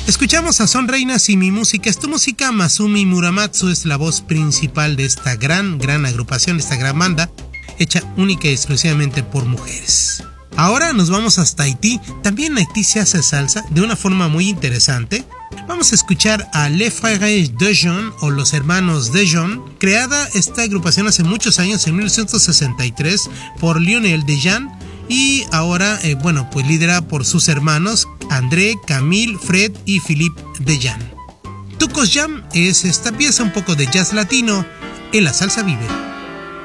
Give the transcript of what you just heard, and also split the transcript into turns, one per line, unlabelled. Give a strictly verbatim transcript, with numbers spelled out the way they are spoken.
Escuchamos a Son Reinas y Mi Música es Tu Música. Masumi Muramatsu es la voz principal de esta gran, gran agrupación, esta gran banda, hecha única y exclusivamente por mujeres. Ahora nos vamos hasta Haití. También en Haití se hace salsa de una forma muy interesante. Vamos a escuchar a Les Frères Dejon o Los Hermanos Dejon. Creada esta agrupación hace muchos años, en mil novecientos sesenta y tres, por Lionel Dejan. Y ahora, eh, bueno, pues liderada por sus hermanos André, Camille, Fred y Philippe Dejan. Tucos Jam es esta pieza un poco de jazz latino en La Salsa Vive.